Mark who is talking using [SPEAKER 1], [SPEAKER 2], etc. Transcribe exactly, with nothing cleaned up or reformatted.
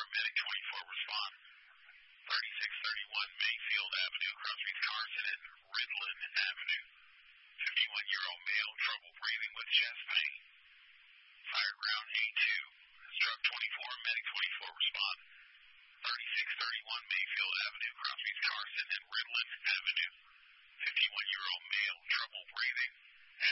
[SPEAKER 1] medic twenty-four respond. thirty-six thirty-one Mayfield Avenue, Crosby Carson and Ridland Avenue. fifty-one-year-old male, trouble breathing with chest pain. Fire ground A two. Struck twenty-four, medic twenty-four respond. thirty-six thirty-one Mayfield Avenue, Crosby Carson and Ridland Avenue. fifty-one-year-old male, trouble breathing.